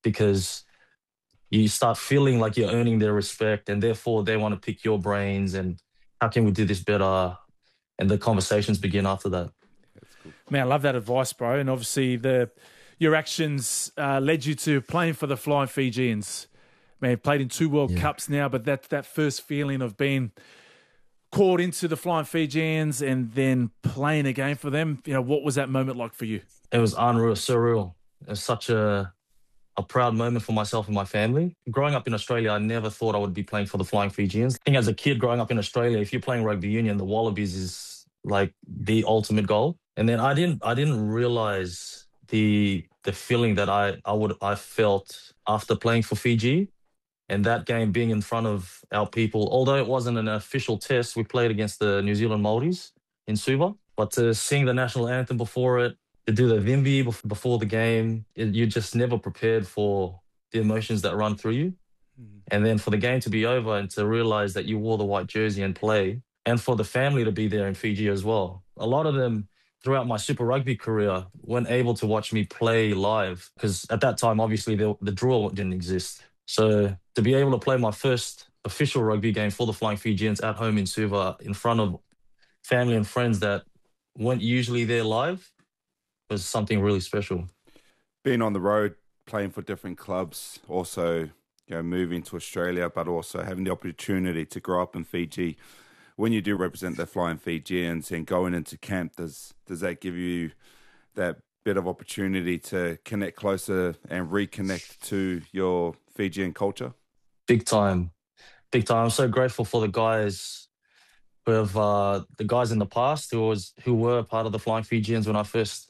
because you start feeling like you're earning their respect, and therefore they want to pick your brains and how can we do this better? And the conversations begin after that. That's cool. Man, I love that advice, bro. And obviously your actions led you to playing for the Flying Fijians. Man, you've played in 2 World Cups now, but that first feeling of being called into the Flying Fijians and then playing a game for them, what was that moment like for you? It was unreal, surreal. It was such a proud moment for myself and my family. Growing up in Australia, I never thought I would be playing for the Flying Fijians. I think as a kid growing up in Australia, if you're playing rugby union, the Wallabies is like the ultimate goal. And then I didn't realize the feeling that I felt after playing for Fiji, and that game being in front of our people. Although it wasn't an official test, we played against the New Zealand Māoris in Suva. But to sing the national anthem before it, to do the Vimbi before the game, you're just never prepared for the emotions that run through you. And then for the game to be over and to realize that you wore the white jersey and play, and for the family to be there in Fiji as well. A lot of them throughout my Super Rugby career weren't able to watch me play live because at that time, obviously, the draw didn't exist. So to be able to play my first official rugby game for the Flying Fijians at home in Suva in front of family and friends that weren't usually there live was something really special. Being on the road, playing for different clubs, also moving to Australia, but also having the opportunity to grow up in Fiji. When you do represent the Flying Fijians and going into camp, does that give you that bit of opportunity to connect closer and reconnect to your Fijian culture? Big time. Big time. I'm so grateful for the guys who have the guys in the past who were part of the Flying Fijians when I first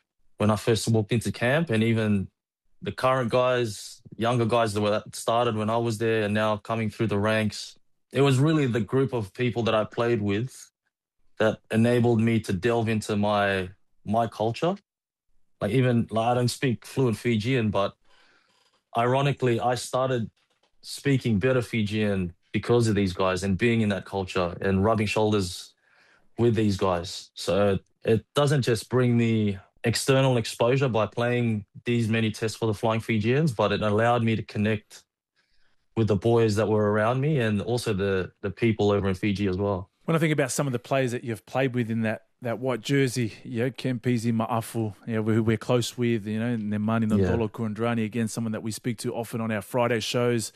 walked into camp, and even the current guys, younger guys that started when I was there and now coming through the ranks. It was really the group of people that I played with that enabled me to delve into my culture. I don't speak fluent Fijian, but ironically, I started speaking better Fijian because of these guys and being in that culture and rubbing shoulders with these guys. So it doesn't just bring me external exposure by playing these many tests for the Flying Fijians, but it allowed me to connect with the boys that were around me and also the people over in Fiji as well. When I think about some of the players that you've played with in that white jersey, Kempisi Ma'afu, who we're close with, and then Mani Nandolo Kurandrani, again, someone that we speak to often on our Friday shows.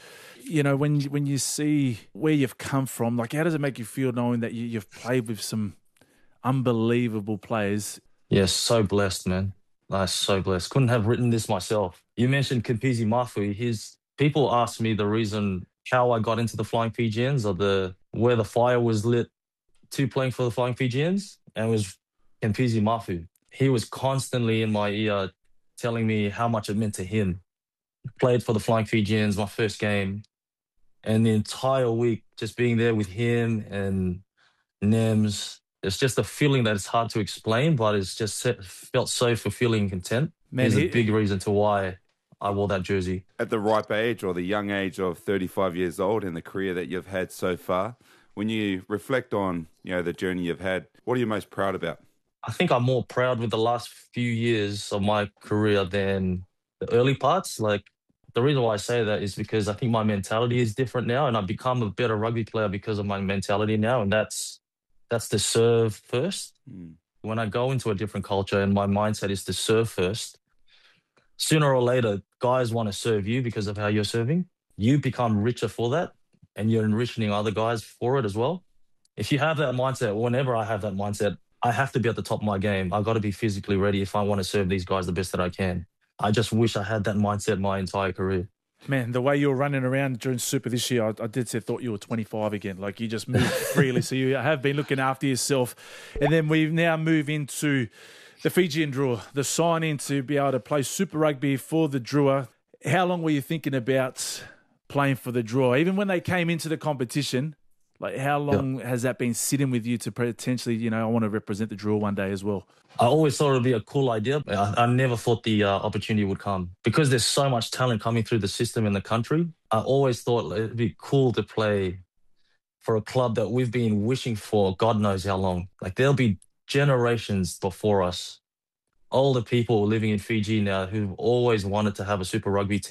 When you see where you've come from, like, how does it make you feel knowing that you've played with some unbelievable players? Yes, so blessed, man. So blessed. Couldn't have written this myself. You mentioned Kempisi Ma'afu. People ask me the reason how I got into the Flying Fijians or where the fire was lit to playing for the Flying Fijians, and it was Kempisi Ma'afu. He was constantly in my ear telling me how much it meant to him. Played for the Flying Fijians, my first game, and the entire week just being there with him and Nems. It's just a feeling that it's hard to explain, but it's just felt so fulfilling and content. There's a big reason to why I wore that jersey. At the ripe age or the young age of 35 years old in the career that you've had so far, when you reflect on the journey you've had, what are you most proud about? I think I'm more proud with the last few years of my career than the early parts. Like, the reason why I say that is because I think my mentality is different now, and I've become a better rugby player because of my mentality now, and that's to serve first. When I go into a different culture and my mindset is to serve first, sooner or later, guys want to serve you because of how you're serving. You become richer for that, and you're enriching other guys for it as well. If you have that mindset, whenever I have that mindset, I have to be at the top of my game. I've got to be physically ready if I want to serve these guys the best that I can. I just wish I had that mindset my entire career. Man, the way you were running around during Super this year, I thought you were 25 again. Like, you just moved freely. So you have been looking after yourself. And then we now move into the Fijian Drua, the sign-in to be able to play Super Rugby for the Drua. How long were you thinking about playing for the Drua? Even when they came into the competition, like, how long has that been sitting with you to potentially, I want to represent the Drua one day as well? I always thought it would be a cool idea. I never thought the opportunity would come. Because there's so much talent coming through the system in the country, I always thought it'd be cool to play for a club that we've been wishing for God knows how long. Like, there'll be generations before us, older people living in Fiji now who've always wanted to have a Super Rugby team.